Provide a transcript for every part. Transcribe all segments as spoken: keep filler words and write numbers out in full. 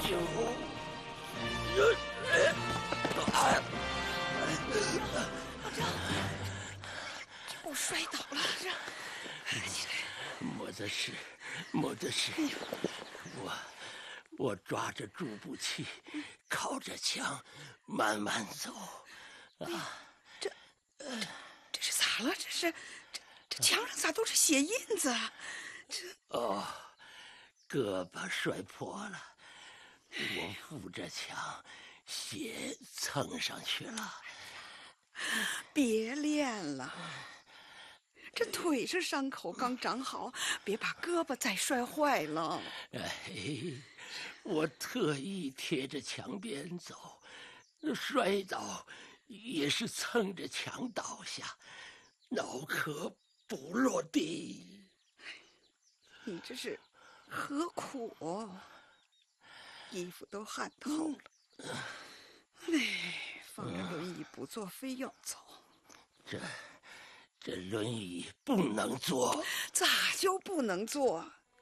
救！ 老张，我摔倒了，起来。 没得事，没得事。我我抓着助步器，靠着墙，慢慢走。啊， 这这这是咋了？这是这这墙上咋都是血印子？这哦，胳膊摔破了，我扶着墙，血蹭上去了。 别练了，这腿上伤口刚长好，别把胳膊再摔坏了。 哎，我特意贴着墙边走，摔倒也是蹭着墙倒下，脑壳不落地。 你这是何苦？衣服都汗透了。哎，放着轮椅不坐，非要走。 这这轮椅不能坐。 咋就不能坐？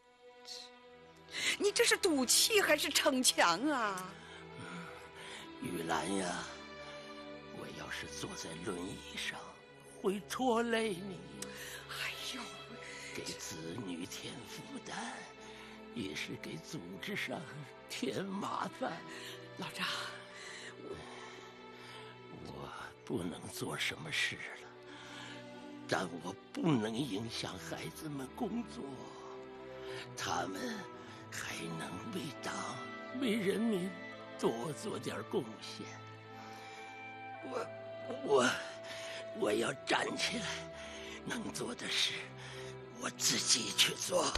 你这是赌气还是逞强啊？ 玉兰呀，我要是坐在轮椅上，会拖累你。 哎呦， 给子女添负担，也是给组织上添麻烦。 老张， 我我不能做什么事了，但我不能影响孩子们工作，他们还能为党为人民多做点贡献。我我我要站起来，能做的事我自己去做。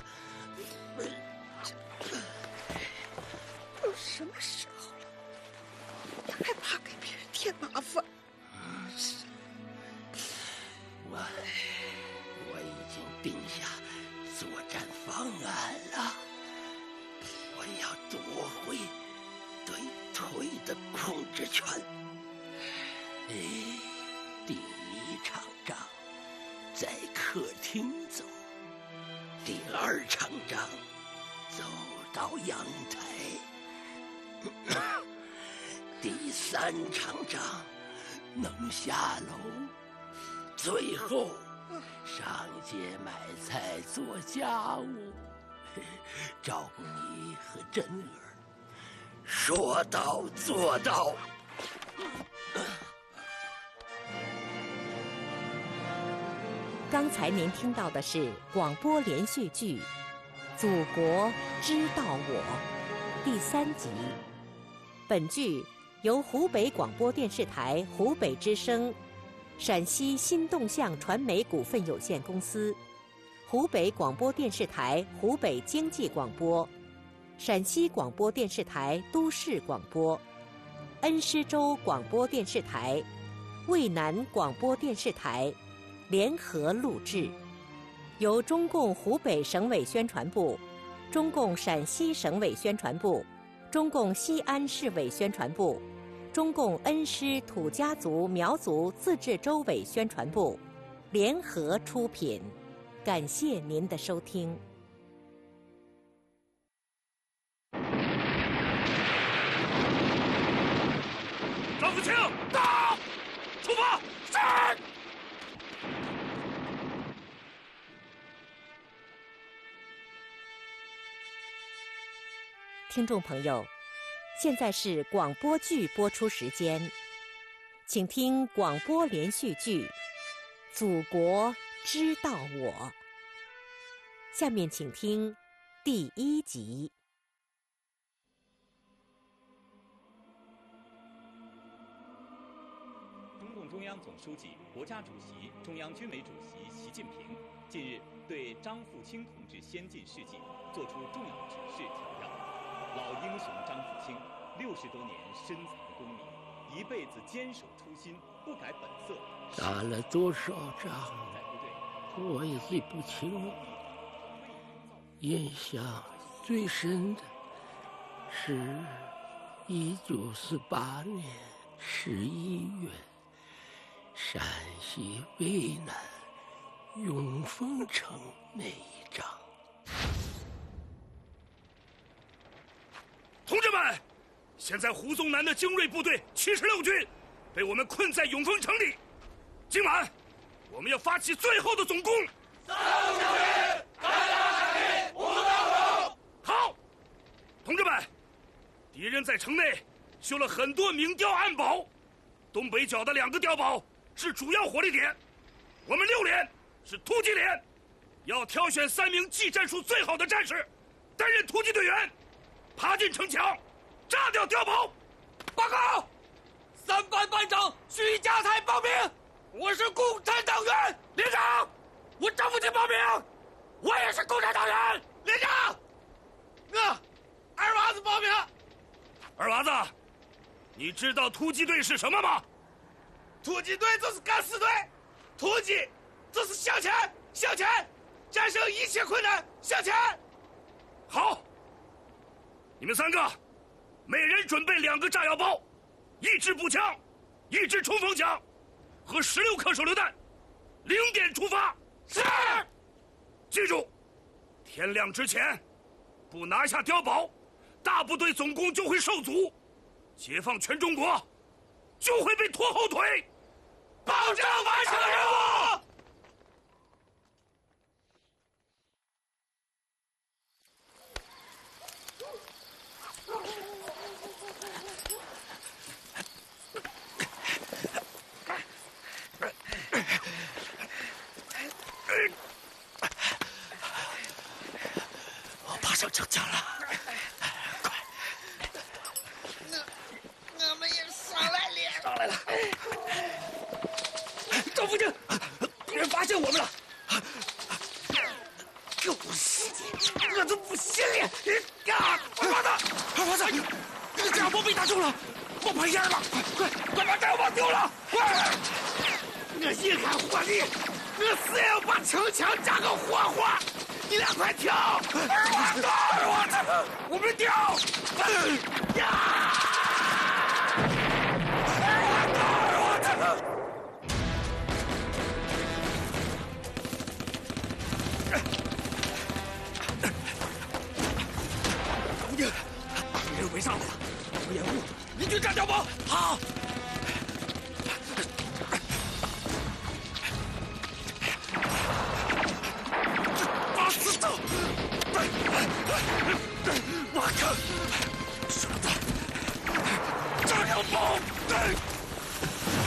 都什么时候了，你还怕给别人添麻烦？ 我我已经定下作战方案了，我要夺回对腿的控制权。哎，第一场仗在客厅走，第二场仗走到阳台，第三场仗能下楼，最后上街买菜做家务，照顾你和珍儿，说到做到。 刚才您听到的是广播连续剧《祖国知道我》第三集。本剧由湖北广播电视台湖北之声、陕西新动向传媒股份有限公司、湖北广播电视台湖北经济广播、陕西广播电视台都市广播、恩施州广播电视台、渭南广播电视台联合录制，由中共湖北省委宣传部、中共陕西省委宣传部、中共西安市委宣传部、中共恩施土家族苗族自治州委宣传部联合出品。感谢您的收听。 张福清，到！出发！是。 听众朋友，现在是广播剧播出时间，请听广播连续剧《祖国知道我》。下面请听第一集。 中共中央总书记、国家主席、中央军委主席习近平近日对张富清同志先进事迹作出重要指示调让。老英雄张富清六十多年深藏功名，一辈子坚守初心，不改本色。 打了多少仗，我也记不清了。印象最深的是一九四八年十一月，陕西渭南永丰城那一仗。 同志们，现在胡宗南的精锐部队七十六军被我们困在永丰城里。今晚我们要发起最后的总攻。三路小人，敢打敢拼，无刀口。好，同志们，敌人在城内修了很多明碉暗堡，东北角的两个碉堡是主要火力点。我们六连是突击连，要挑选三名技战术最好的战士担任突击队员，爬进城墙，炸掉碉堡。报告，三班班长徐家才报名，我是共产党员。连长，我张富清报名，我也是共产党员。连长，我二娃子报名。二娃子，你知道突击队是什么吗？突击队就是敢死队，突击就是向前，向前，战胜一切困难，向前。好，你们三个，每人准备两个炸药包，一支步枪，一支冲锋枪，和十六颗手榴弹。零点出发。是。记住，天亮之前，不拿下碉堡，大部队总攻就会受阻，解放全中国就会被拖后腿，保证完成任务。我爬上城墙了，快！ 我我们也上来了， 上来了。赵福清，敌人发现我们了！狗屎！我都不信了！呀，二娃子，二娃子，你的炸药包被打中了，冒白烟了！快快快把炸药包丢了！快！我一看火力，我死也要把城墙炸个活活！你俩快跳！二娃子，二娃子，我们跳！呀！二娃子，二娃子！敌人围上来了，我掩护，你去炸碉堡。好。